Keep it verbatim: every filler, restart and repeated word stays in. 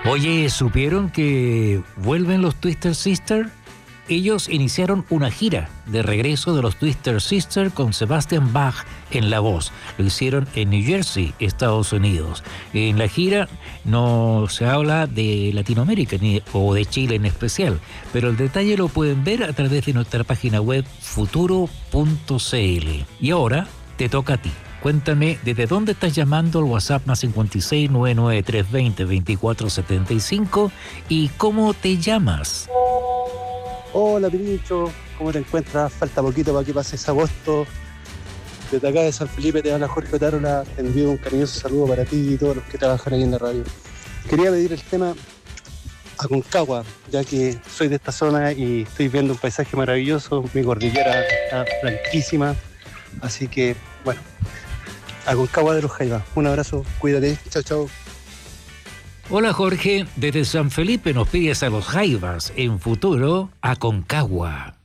Oye, ¿supieron que vuelven los Twister Sisters? Ellos iniciaron una gira de regreso de los Twister Sisters con Sebastian Bach en la voz. Lo hicieron en New Jersey, Estados Unidos. En la gira no se habla de Latinoamérica ni, o de Chile en especial, pero el detalle lo pueden ver a través de nuestra página web futuro punto c l. Y ahora te toca a ti. Cuéntame, ¿desde dónde estás llamando al WhatsApp más cincuenta y seis, noventa y nueve, trescientos veinte, veinticuatro setenta y cinco y cómo te llamas? Hola, Piricho, ¿cómo te encuentras? Falta poquito para que pases agosto. Desde acá de San Felipe te habla Jorge Otárola. Te envío un cariñoso saludo para ti y todos los que trabajan ahí en la radio. Quería pedir el tema Aconcagua, ya que soy de esta zona y estoy viendo un paisaje maravilloso. Mi cordillera está blanquísima, así que, bueno, Aconcagua de los Jaivas. Un abrazo, cuídate, chao, chao. Hola Jorge, desde San Felipe nos pides a los Jaivas, en futuro Aconcagua.